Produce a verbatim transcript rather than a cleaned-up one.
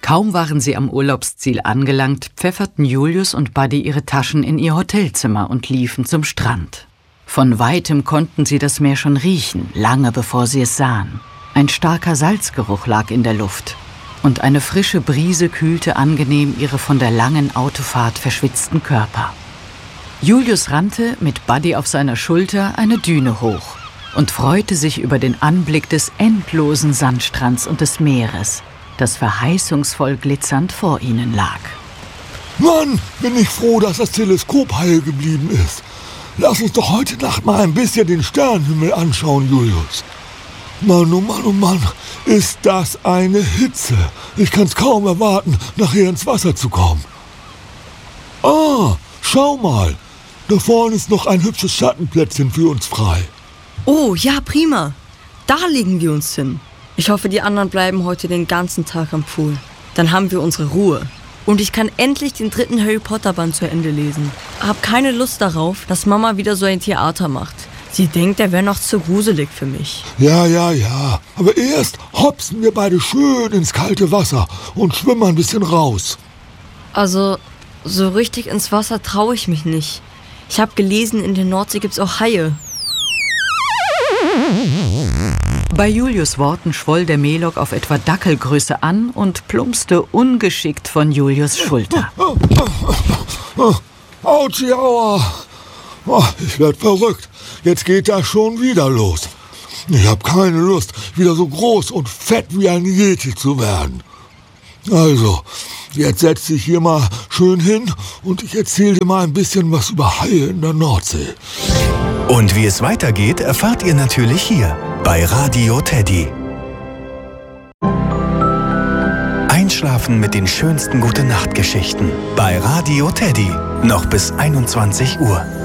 Kaum waren sie am Urlaubsziel angelangt, pfefferten Julius und Buddy ihre Taschen in ihr Hotelzimmer und liefen zum Strand. Von weitem konnten sie das Meer schon riechen, lange bevor sie es sahen. Ein starker Salzgeruch lag in der Luft und eine frische Brise kühlte angenehm ihre von der langen Autofahrt verschwitzten Körper. Julius rannte, mit Buddy auf seiner Schulter, eine Düne hoch und freute sich über den Anblick des endlosen Sandstrands und des Meeres, das verheißungsvoll glitzernd vor ihnen lag. Mann, bin ich froh, dass das Teleskop heil geblieben ist. Lass uns doch heute Nacht mal ein bisschen den Sternenhimmel anschauen, Julius. Mann, oh Mann, oh Mann, ist das eine Hitze. Ich kann's kaum erwarten, nachher ins Wasser zu kommen. Ah, schau mal, da vorne ist noch ein hübsches Schattenplätzchen für uns frei. Oh, ja, prima. Da legen wir uns hin. Ich hoffe, die anderen bleiben heute den ganzen Tag am Pool. Dann haben wir unsere Ruhe. Und ich kann endlich den dritten Harry Potter Band zu Ende lesen. Hab keine Lust darauf, dass Mama wieder so ein Theater macht. Sie denkt, er wäre noch zu gruselig für mich. Ja, ja, ja. Aber erst hopsen wir beide schön ins kalte Wasser und schwimmen ein bisschen raus. Also, so richtig ins Wasser traue ich mich nicht. Ich habe gelesen, in der Nordsee gibt's auch Haie. Bei Julius' Worten schwoll der Melok auf etwa Dackelgröße an und plumpste ungeschickt von Julius' Schulter. Autschi, aua! Oh, ich werd verrückt. Jetzt geht das schon wieder los. Ich habe keine Lust, wieder so groß und fett wie ein Yeti zu werden. Also, jetzt setz dich hier mal schön hin und ich erzähle dir mal ein bisschen was über Haie in der Nordsee. Und wie es weitergeht, erfahrt ihr natürlich hier bei Radio Teddy. Einschlafen mit den schönsten Gute-Nacht-Geschichten bei Radio Teddy. Noch bis einundzwanzig Uhr.